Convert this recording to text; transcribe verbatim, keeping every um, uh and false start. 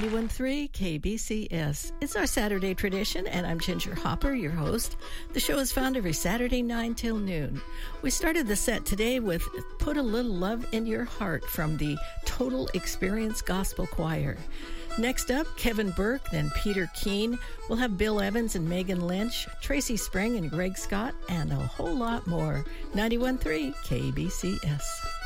ninety-one point three K B C S. It's our Saturday tradition, and I'm Ginger Hopper, your host. The show is found every Saturday, nine till noon. We started the set today with Put a Little Love in Your Heart from the Total Experience Gospel Choir. Next up, Kevin Burke, then Peter Keene. We'll have Bill Evans and Megan Lynch, Tracy Spring and Greg Scott, and a whole lot more. ninety-one point three K B C S.